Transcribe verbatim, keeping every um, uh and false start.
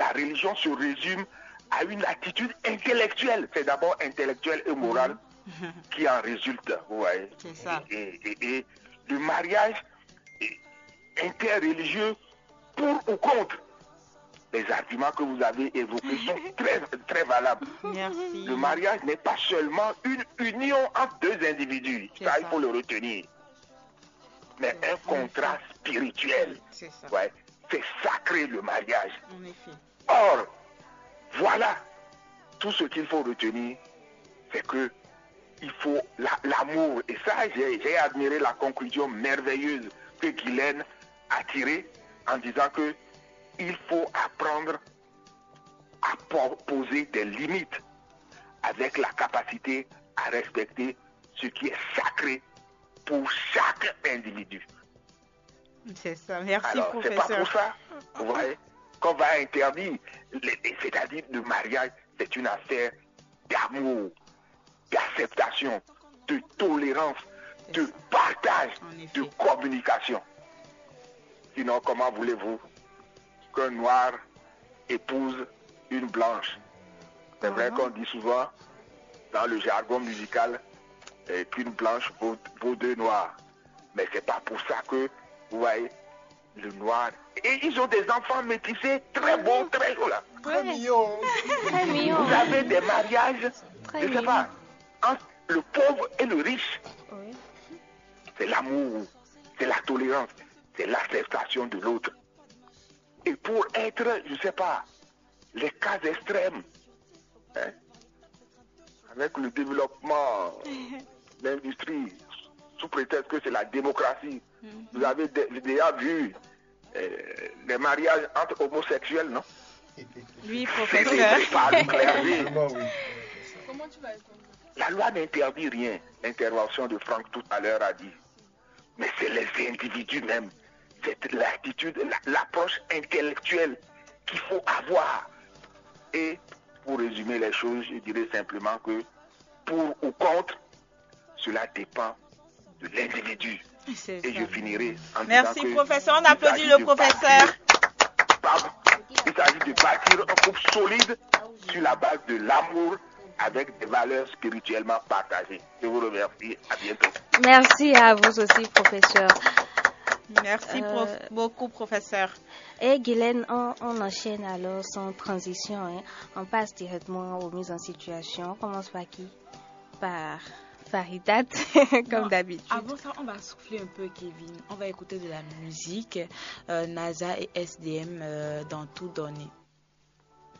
la religion se résume à une attitude intellectuelle. C'est d'abord intellectuelle et morale mmh. qui en résulte. Vous voyez. C'est ça. Et, et, et, et le mariage interreligieux, pour ou contre, les arguments que vous avez évoqués sont très, très valables. Merci. Le mariage n'est pas seulement une union entre deux individus. Ça, ça, il faut le retenir. Mais un contrat spirituel. C'est ça. Ouais, c'est sacré le mariage. En effet. Or, voilà, tout ce qu'il faut retenir, c'est que il faut l'amour. Et ça, j'ai admiré la conclusion merveilleuse que Guylaine a tirée en disant que il faut apprendre à poser des limites avec la capacité à respecter ce qui est sacré pour chaque individu. C'est ça, merci Alors, professeur. C'est pas pour ça, vous voyez, qu'on va interdire, c'est-à-dire le mariage, c'est une affaire d'amour, d'acceptation, de tolérance, de partage, de communication. Sinon, comment voulez-vous qu'un noir épouse une blanche? C'est vrai qu'on dit souvent, dans le jargon musical, eh, qu'une blanche vaut, vaut deux noirs. Mais c'est pas pour ça que, vous voyez, le noir... Et ils ont des enfants métissés très beaux, très beaux là. Très mignons. Très mignons. Vous avez des mariages, très je ne sais pas, entre le pauvre et le riche. Oui. C'est l'amour, c'est la tolérance, c'est l'acceptation de l'autre. Et pour être, je ne sais pas, les cas extrêmes, hein, avec le développement de l'industrie, sous prétexte que c'est la démocratie, mm-hmm. vous avez déjà vu euh, les mariages entre homosexuels, non? Oui, professeur. Par le clergé. Comment tu vas répondre? La loi n'interdit rien. L'intervention de Franck tout à l'heure a dit. Mais c'est les individus même. C'est l'attitude, l'approche intellectuelle qu'il faut avoir. Et pour résumer les choses, je dirais simplement que pour ou contre, cela dépend de l'individu. Et ça. Je finirai en Merci disant que professeur, on applaudit le professeur. Bâtir, il s'agit de bâtir un couple solide sur la base de l'amour avec des valeurs spirituellement partagées. Je vous remercie. À bientôt. Merci à vous aussi, professeur. Merci prof, euh, beaucoup, professeur. Et Guylaine, on, on enchaîne alors sans transition. Hein. On passe directement aux mises en situation. On commence par qui? Par Faridat, comme d'habitude. Avant ça, on va souffler un peu, Kevin. On va écouter de la musique. Euh, NASA et S D M euh, dans Tout donner.